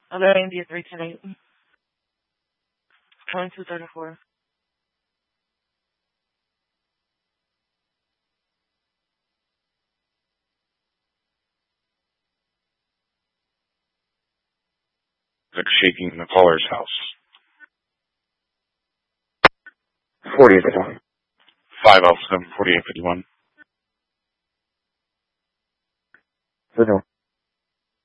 Other India 3 tonight. 2234. Like shaking in the caller's house. 4851. 507 4851. Signal.